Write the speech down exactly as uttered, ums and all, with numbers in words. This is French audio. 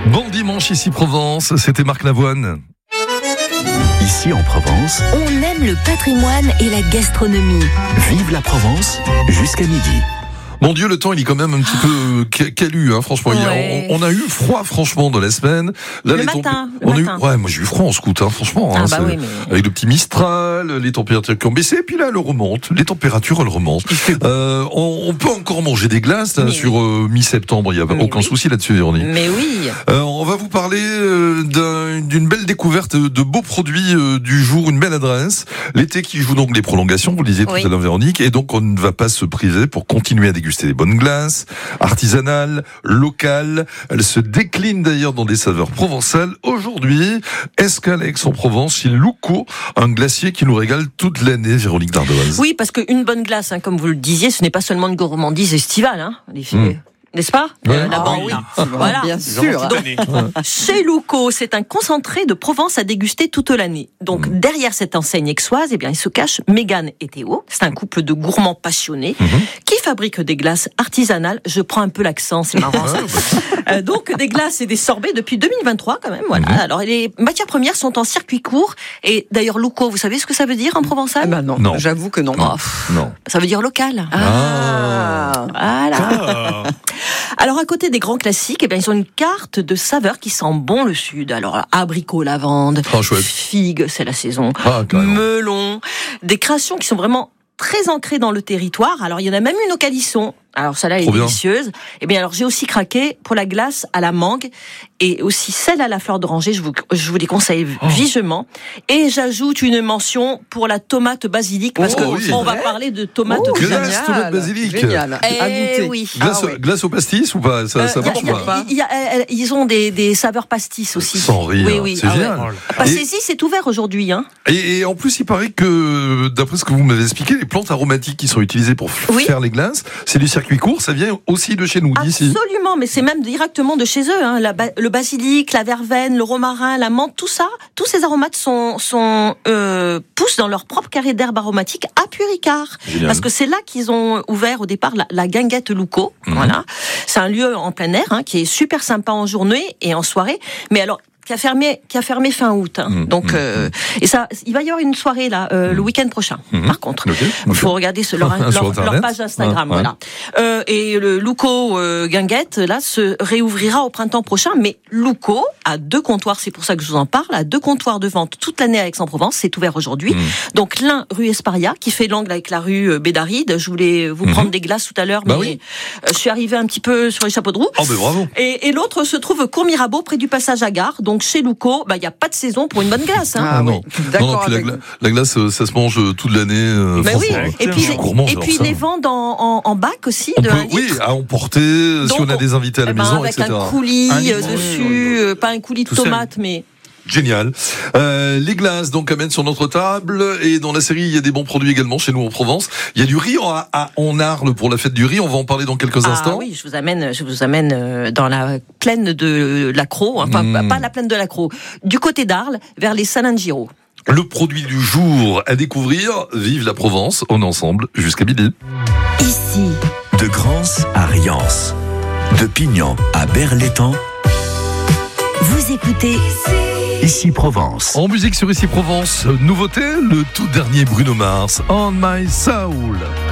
Bon dimanche ici Provence, c'était Marc Lavoine. Ici en Provence, on aime le patrimoine et la gastronomie. Vive la Provence jusqu'à midi. Mon Dieu, le temps, il est quand même un petit peu calu, hein, franchement. Ouais. On, on a eu froid, franchement, dans la semaine. Là, le les matin, tempé- on le a matin. eu, ouais, moi j'ai eu froid en scout, hein, franchement. Ah hein, bah oui, mais... Avec le petit Mistral, les températures qui ont baissé, et puis là, elles remontent. Les températures, elles remontent. Euh, on, on peut encore manger des glaces hein, sur euh, mi-septembre. Il n'y a mais aucun oui. souci là-dessus, Véronique. Mais oui. Euh, on va vous parler euh, d'un, d'une belle découverte de beaux produits euh, du jour, une belle adresse. L'été qui joue donc les prolongations, vous le disiez tout oui. à l'heure, Véronique, et donc on ne va pas se priver pour continuer à déguster des bonnes glaces. Artisanale, locale, elle se décline d'ailleurs dans des saveurs provençales. Aujourd'hui, escale à Aix-en-Provence, chez Louco, un glacier qui nous régale toute l'année, Véronique Dardoise. Oui, parce qu'une bonne glace, hein, comme vous le disiez, ce n'est pas seulement une gourmandise estivale, hein, les filles. Mmh. N'est-ce pas ouais. euh, Là-bas, ah, oui. oui. Voilà. Bien sûr. Donc, chez Louco, c'est un concentré de Provence à déguster toute l'année. Donc, mmh. derrière cette enseigne aixoise, eh bien, il se cache Mégane et Théo. C'est un couple de gourmands passionnés mmh. qui fabriquent des glaces artisanales. Je prends un peu l'accent, c'est marrant ça. euh, donc, des glaces et des sorbets depuis deux mille vingt-trois quand même. Voilà. Mmh. Alors, les matières premières sont en circuit court. Et d'ailleurs, Louco, vous savez ce que ça veut dire en provençal ? Eh ben non, non, j'avoue que non. Oh, non. Ça veut dire local. Ah, ah. Voilà. Ah. Alors, à côté des grands classiques, eh bien, ils ont une carte de saveurs qui sent bon le sud. Alors, abricot, lavande, oh, figue, c'est la saison, ah, melon, des créations qui sont vraiment très ancrées dans le territoire. Alors, il y en a même une au calisson. Alors, celle-là est Trop délicieuse. Bien. Eh bien, alors, j'ai aussi craqué pour la glace à la mangue et aussi celle à la fleur d'oranger. Je vous, je vous les conseille oh. vivement. Et j'ajoute une mention pour la tomate basilic parce oh, que oui. on va parler de tomate oh, basilic. Glace, tomate basilic. Génial. Eh à goûter. Oui. Glace, ah, oui. glace au pastis ou pas ça, euh, ça marche y a, ou pas y a, y a, Ils ont des, des saveurs pastis aussi. Sans rire. Oui, oui. C'est ah, génial. Ouais. Passez-y, c'est ouvert aujourd'hui. Hein. Et, et en plus, il paraît que, d'après ce que vous m'avez expliqué, les plantes aromatiques qui sont utilisées pour oui. faire les glaces, c'est du circuit court. Ça vient aussi de chez nous, d'ici. Absolument, mais c'est même directement de chez eux. Hein. La, le basilic, la verveine, le romarin, la menthe, tout ça, tous ces aromates sont, sont euh, poussent dans leur propre carré d'herbe aromatique à Puricard. Génial. Parce que c'est là qu'ils ont ouvert au départ la, la guinguette Louco. Mmh. Voilà, c'est un lieu en plein air hein, qui est super sympa en journée et en soirée. Mais alors. Qui a fermé, qui a fermé fin août. Hein. Mmh, Donc, euh, mmh. et ça, il va y avoir une soirée là euh, mmh. le week-end prochain. Mmh. Par contre, il okay, okay. faut regarder ce, leur, leur, leur page Instagram. Ah, ouais. Voilà. Euh, et le Louco euh, Guinguette là se réouvrira au printemps prochain. Mais Louco a deux comptoirs, c'est pour ça que je vous en parle, a deux comptoirs de vente toute l'année à Aix-en-Provence. C'est ouvert aujourd'hui. Mmh. Donc l'un rue Esparia qui fait l'angle avec la rue Bédaride. Je voulais vous mmh. prendre des glaces tout à l'heure, bah mais oui. euh, je suis arrivée un petit peu sur les chapeaux de roue. Oh, mais bravo. Et, et l'autre se trouve Cours Mirabeau près du passage à Gare. Donc chez Louco, il bah, n'y a pas de saison pour une bonne glace. Hein. Ah, non. Oui. D'accord. Non, non, puis la, gla- la glace, ça se mange toute l'année. Euh, bah oui. Et puis, gourmand, et puis les vendent en, en, en bac aussi. On de peut, un oui, à emporter Donc, si on a des invités à la eh ben, maison, avec et cetera. Avec un coulis un dessus, euh, pas un coulis de tomates, mais... Génial. Euh, les glaces donc amènent sur notre table et dans la série il y a des bons produits également chez nous en Provence. Il y a du riz en, à, en Arles pour la fête du riz. On va en parler dans quelques ah, instants. Oui, je vous amène, je vous amène dans la plaine de l'Accro, enfin mmh. pas la plaine de l'Accro, du côté d'Arles vers les Salins-de-Giraud. Le produit du jour à découvrir. Vive la Provence. On est ensemble jusqu'à midi. Ici, de Grance à Riance, de Pignan à Berlétan. Vous écoutez. Ici Provence. En musique sur Ici Provence, nouveauté, le tout dernier Bruno Mars, On My Soul.